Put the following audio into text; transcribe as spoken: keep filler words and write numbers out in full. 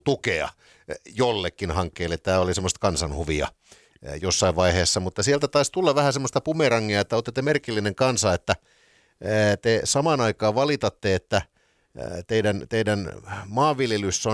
tukea jollekin hankkeelle. Tämä oli semmoista kansanhuvia jossain vaiheessa, mutta sieltä taisi tulla vähän semmoista bumerangia, että olette merkillinen kansa, että te samaan aikaan valitatte, että teidän, teidän maanviljelys on